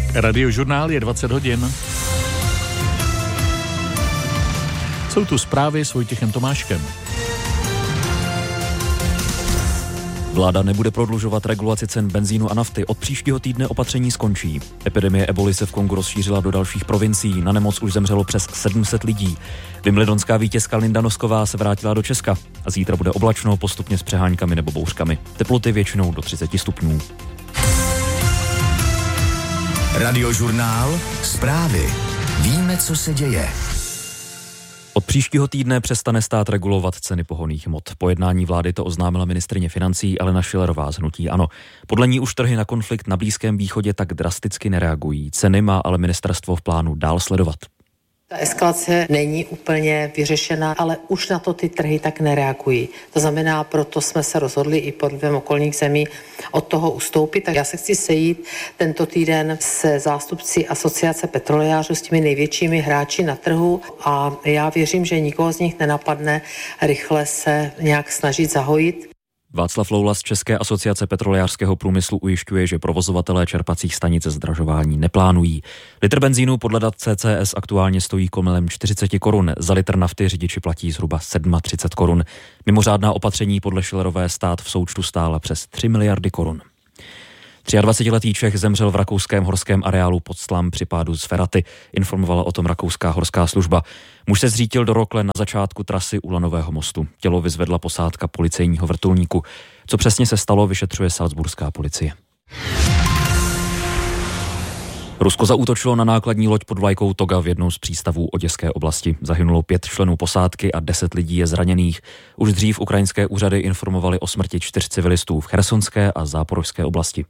Radiožurnál je 20 hodin. Jsou tu zprávy s Vojtěchem Tomáškem. Vláda nebude prodlužovat regulaci cen benzínu a nafty. Od příštího týdne opatření skončí. Epidemie eboli se v Kongu rozšířila do dalších provincií. Na nemoc už zemřelo přes 700 lidí. Wimbledonská vítězka Linda Nosková se vrátila do Česka. A zítra bude oblačno, postupně s přeháňkami nebo bouřkami. Teploty většinou do 30 stupňů. Radiožurnál, zprávy. Víme, co se děje. Od příštího týdne přestane stát regulovat ceny pohonných hmot. Po jednání vlády to oznámila ministryně financí Alena Schillerová z hnutí ANO. Podle ní už trhy na konflikt na Blízkém východě tak drasticky nereagují. Ceny má ale ministerstvo v plánu dál sledovat. Ta eskalace není úplně vyřešena, ale už na to ty trhy tak nereagují. To znamená, proto jsme se rozhodli i pod vlivem okolních zemí od toho ustoupit. Tak já se chci sejít tento týden se zástupci asociace petrolejářů, s těmi největšími hráči na trhu a já věřím, že nikoho z nich nenapadne rychle se nějak snažit zahojit. Václav Loula z České asociace petrolejářského průmyslu ujišťuje, že provozovatelé čerpacích stanic zdražování neplánují. Litr benzínu podle dat CCS aktuálně stojí kolem 40 korun. Za litr nafty řidiči platí zhruba 37 korun. Mimořádná opatření podle Schillerové stát v součtu stála přes 3 miliardy korun. 23letý Čech zemřel v rakouském horském areálu pod Slam při pádu z Feraty, informovala o tom rakouská horská služba. Muž se zřítil do rokle na začátku trasy u Lanového mostu. Tělo vyzvedla posádka policejního vrtulníku. Co přesně se stalo, vyšetřuje salzburská policie. Rusko zaútočilo na nákladní loď pod vlajkou Toga v jednou z přístavů Oděské oblasti. Zahynulo 5 členů posádky a 10 lidí je zraněných. Už dřív ukrajinské úřady informovaly o smrti 4 civilistů v chersonské a záporožské oblasti.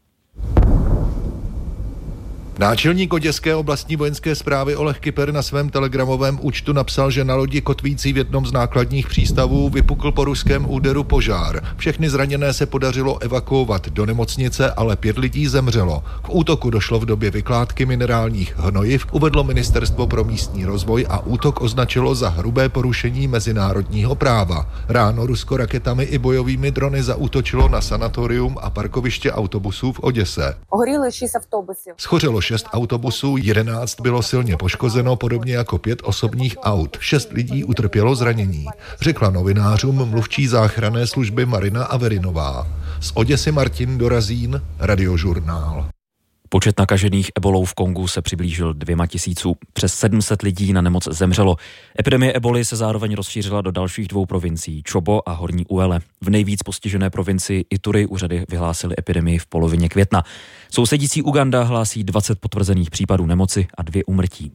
Náčelník Oděské oblastní vojenské správy Oleg Kyper na svém telegramovém účtu napsal, že na lodi kotvící v jednom z nákladních přístavů vypukl po ruském úderu požár. Všechny zraněné se podařilo evakuovat do nemocnice, ale 5 lidí zemřelo. K útoku došlo v době vykládky minerálních hnojiv, uvedlo Ministerstvo pro místní rozvoj a útok označilo za hrubé porušení mezinárodního práva. Ráno Rusko raketami i bojovými drony zaútočilo na sanatorium a parkoviště autobusů v Oděse. Schořelo 6 autobusů, 11 bylo silně poškozeno, podobně jako 5 osobních aut. 6 lidí utrpělo zranění, řekla novinářům mluvčí záchranné služby Marina Averinová. Z Oděsy Martin Dorazín, Radiožurnál. Počet nakažených ebolou v Kongu se přiblížil 2 000. Přes 700 lidí na nemoc zemřelo. Epidemie eboli se zároveň rozšířila do dalších 2 provincií, Čobo a Horní Uele. V nejvíc postižené provincii Ituri úřady vyhlásily epidemii v polovině května. Sousedící Uganda hlásí 20 potvrzených případů nemoci a 2 úmrtí.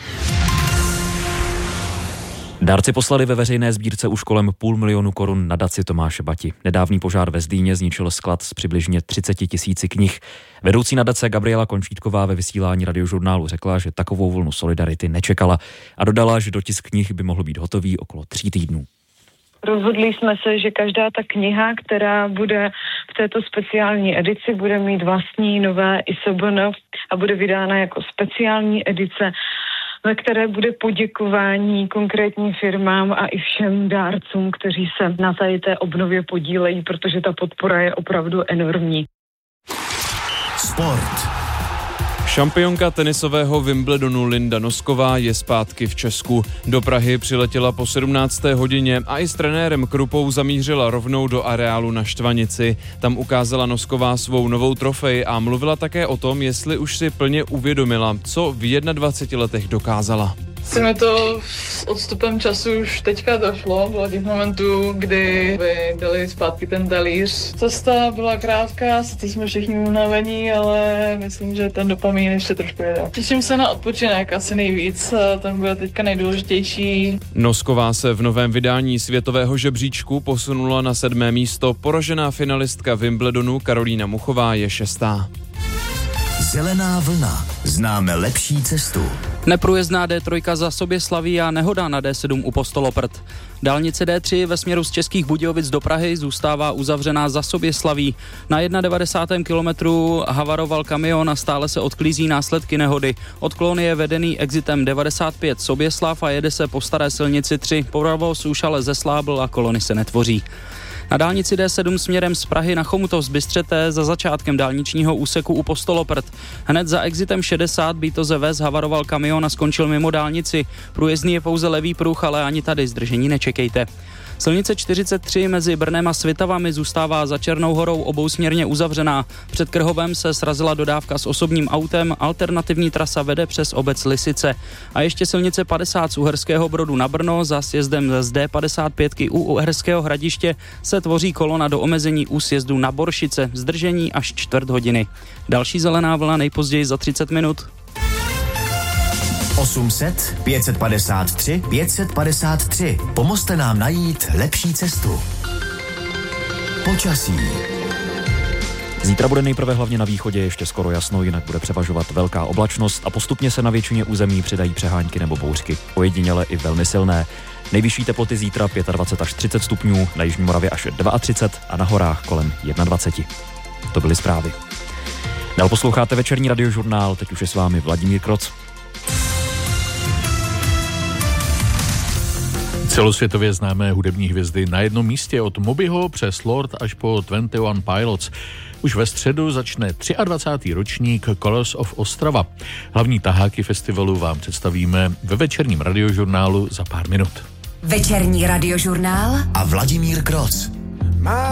Dárci poslali ve veřejné sbírce už kolem 500 000 korun nadaci Tomáše Bati. Nedávný požár ve Zdýně zničil sklad s přibližně 30 000 knih. Vedoucí nadace Gabriela Končítková ve vysílání Radiožurnálu řekla, že takovou vlnu solidarity nečekala a dodala, že dotisk knih by mohl být hotový okolo 3 týdnů. Rozhodli jsme se, že každá ta kniha, která bude v této speciální edici, bude mít vlastní nové ISBN a bude vydána jako speciální edice, ve které bude poděkování konkrétním firmám a i všem dárcům, kteří se na té obnově podílejí, protože ta podpora je opravdu enormní. Sport. Šampionka tenisového Wimbledonu Linda Nosková je zpátky v Česku. Do Prahy přiletěla po 17. hodině a i s trenérem Krupou zamířila rovnou do areálu na Štvanici. Tam ukázala Nosková svou novou trofej a mluvila také o tom, jestli už si plně uvědomila, co v 21 letech dokázala. Se mi to s odstupem času už teďka došlo, bylo těch momentů, kdy by dali zpátky ten talíř. Cesta byla krátká, sice jsme všichni unavení, ale myslím, že ten dopamin ještě trošku jede. Těším se na odpočinek asi nejvíc, ten bude teďka nejdůležitější. Nosková se v novém vydání světového žebříčku posunula na 7. místo, poražená finalistka Wimbledonu Karolína Muchová je 6. Zelená vlna. Známe lepší cestu. Neprůjezdná D3 za Soběslaví a nehoda na D7 u Postoloprt. Dálnice D3 ve směru z Českých Budějovic do Prahy zůstává uzavřená za Soběslaví. Na 91. kilometru havaroval kamion a stále se odklízí následky nehody. Odklon je vedený exitem 95 Soběslav a jede se po staré silnici 3. Provoz už ale zeslábl a kolony se netvoří. Na dálnici D7 směrem z Prahy na Chomutov z Bystřete za začátkem dálničního úseku u Postoloprt. Hned za exitem 60 Bítoze Ves havaroval kamion a skončil mimo dálnici. Průjezdný je pouze levý pruh, ale ani tady zdržení nečekejte. Silnice 43 mezi Brnem a Svitavami zůstává za Černou Horou obousměrně uzavřená. Před Krhovem se srazila dodávka s osobním autem, alternativní trasa vede přes obec Lisice. A ještě silnice 50 z Uherského Brodu na Brno za sjezdem z D55 u Uherského Hradiště se tvoří kolona do omezení u sjezdu na Boršice, zdržení až čtvrt hodiny. Další zelená vlna nejpozději za 30 minut. 800 553 553. Pomozte nám najít lepší cestu. Počasí. Zítra bude nejprve hlavně na východě ještě skoro jasno, jinak bude převažovat velká oblačnost a postupně se na většině území přidají přehánky nebo bouřky. Ojediněle i velmi silné. Nejvyšší teploty zítra 25 až 30 stupňů, na jižní Moravě až 32 a na horách kolem 21. To byly zprávy. Dál posloucháte večerní radiožurnál, teď už je s vámi Vladimír Kroc. Celosvětově známé hudební hvězdy na jednom místě od Mobyho přes Lord až po 21 Pilots. Už ve středu začne 23. ročník Colors of Ostrava. Hlavní taháky festivalu vám představíme ve večerním radiožurnálu za pár minut. Večerní radiožurnál a Vladimír Kroc.